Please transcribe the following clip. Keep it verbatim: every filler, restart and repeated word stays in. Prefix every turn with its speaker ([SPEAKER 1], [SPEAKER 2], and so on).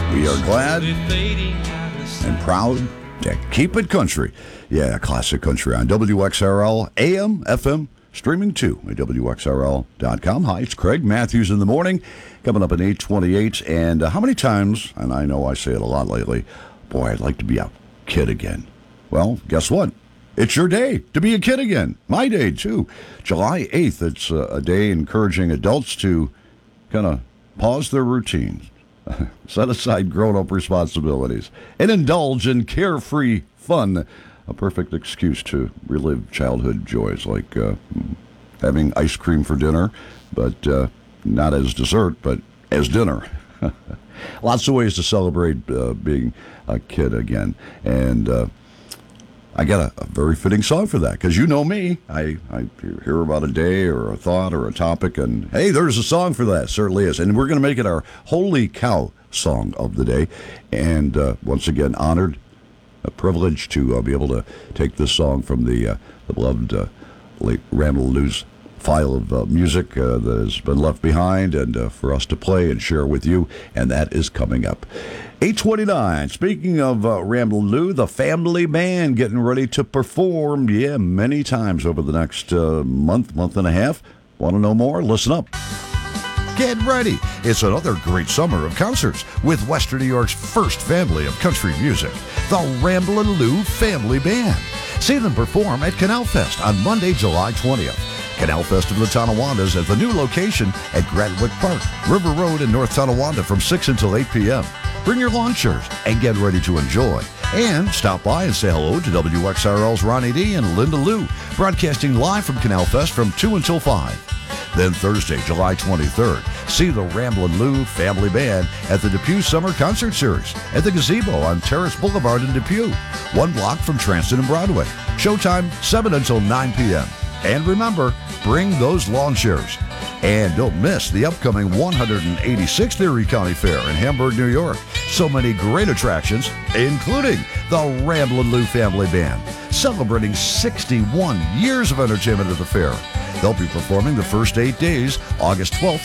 [SPEAKER 1] We are glad and proud to keep it country. Yeah, classic country on W X R L, A M, F M, streaming too at W X R L dot com. Hi, it's Craig Matthews in the morning, coming up at eight twenty-eight. And uh, how many times, and I know I say it a lot lately, boy, I'd like to be a kid again. Well, guess what? It's your day to be a kid again. My day, too. July eighth, it's uh, a day encouraging adults to kind of pause their routines, set aside grown-up responsibilities, and indulge in carefree fun. A perfect excuse to relive childhood joys like uh, having ice cream for dinner, but uh, not as dessert, but as dinner. Lots of ways to celebrate uh, being a kid again. And uh, I got a, a very fitting song for that, because you know me. I, I hear about a day or a thought or a topic, and hey, there's a song for that. Certainly is. And we're going to make it our Holy Cow song of the day. And uh, once again, honored, a privilege to uh, be able to take this song from the, uh, the beloved uh, late Randall Lew's file of uh, music uh, that has been left behind, and uh, for us to play and share with you, and that is coming up. eight twenty-nine, speaking of uh, Randall Lew, the family band getting ready to perform, yeah, many times over the next uh, month, month and a half. Want to know more? Listen up. Get ready. It's another great summer of concerts with Western New York's first family of country music, the Randall and Lew Family Band. See them perform at Canal Fest on Monday, July twentieth. Canal Fest of the Tonawanda at the new location at Gradwick Park, River Road in North Tonawanda from six until eight p.m. Bring your lawn chairs and get ready to enjoy. And stop by and say hello to W X R L's Ronnie D and Linda Lew, broadcasting live from Canal Fest from two until five. Then Thursday, July twenty-third, see the Randall and Lew Family Band at the Depew Summer Concert Series at the Gazebo on Terrace Boulevard in Depew, one block from Transton and Broadway. Showtime, seven until nine p.m. And remember, bring those lawn chairs. And don't miss the upcoming one hundred eighty-sixth Erie County Fair in Hamburg, New York. So many great attractions, including the Randall and Lew Family Band, celebrating sixty-one years of entertainment at the fair. They'll be performing the first eight days, August twelfth